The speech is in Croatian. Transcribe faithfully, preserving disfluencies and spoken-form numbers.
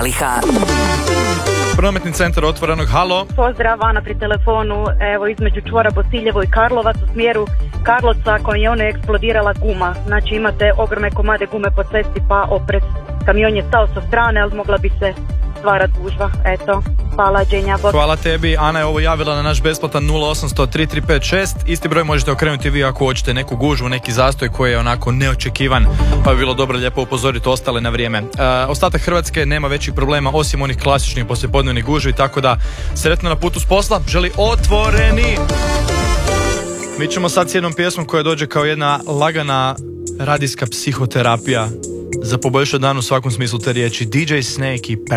zaliha. Prometni centar Otvorenog, halo. Pozdrav, Ana pri telefonu, evo između čvora Bosiljevo i Karlovac u smjeru Karlovca kamionu je eksplodirala guma. Znači imate ogromne komade gume po cesti pa oprez. Kamion je stao sa strane, ali mogla bi se stvarati gužva. Eto, hvala, Đenja. Hvala tebi, Ana je ovo javila na naš besplatan nula osam tri tri pet šest. Isti broj možete okrenuti vi ako hoćete neku gužvu, neki zastoj koji je onako neočekivan, pa bi bilo dobro lijepo upozoriti ostale na vrijeme. E, ostatak Hrvatske nema većih problema osim onih klasičnih poslijepodnevnih gužvi, tako da sretno na putu s posla, želi Otvoreni. Mi ćemo sad s jednom pjesmom koja dođe kao jedna lagana radijska psihoterapija za poboljšati dan u svakom smislu te riječi. D J Snake i